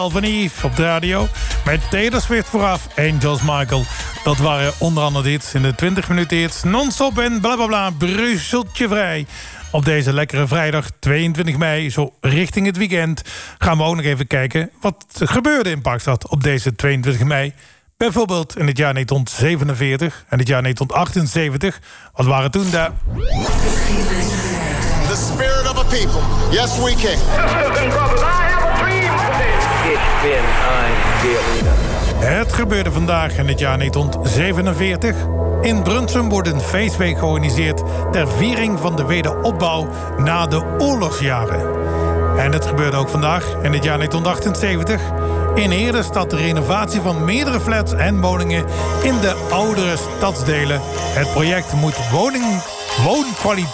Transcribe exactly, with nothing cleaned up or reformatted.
Van Eve op de radio. Met Taylor Swift vooraf en George Michael. Dat waren onder andere hits in de twintig minuten hits. Non-stop en blablabla, Brusseltje vrij. Op deze lekkere vrijdag tweeëntwintig mei, zo richting het weekend, gaan we ook nog even kijken wat er gebeurde in Parkstad op deze tweeëntwintig mei. Bijvoorbeeld in het jaar negentien zevenenveertig en het jaar negentien achtenzeventig. Wat waren toen de... The spirit of a people. Yes, we can. Sisters and brothers, I have a dream today. Ich bin ein Berliner. Het gebeurde vandaag in het jaar negentien zevenenveertig. In Brunsum wordt een feestweek georganiseerd ter viering van de wederopbouw na de oorlogsjaren. En het gebeurde ook vandaag in het jaar negentien achtenzeventig. In Heerden staat de renovatie van meerdere flats en woningen in de oudere stadsdelen. Het project moet woning, woonkwaliteit